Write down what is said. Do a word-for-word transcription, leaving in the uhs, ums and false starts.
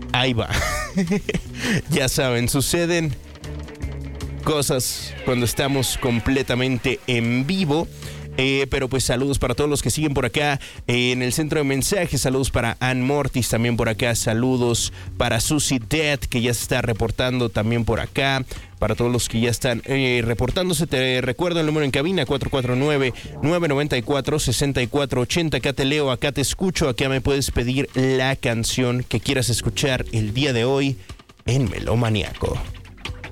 ahí va. Ya saben, suceden cosas cuando estamos completamente en vivo. Eh, pero pues saludos para todos los que siguen por acá eh, en el centro de mensajes. Saludos para Ann Mortis también por acá. Saludos para Susie Dead, que ya se está reportando también por acá. Para todos los que ya están eh, reportándose, te recuerdo el número en cabina: cuatro cuatro nueve, nueve nueve cuatro, seis cuatro ocho cero. Acá te leo, acá te escucho. Acá me puedes pedir la canción que quieras escuchar el día de hoy en Melómaniaco.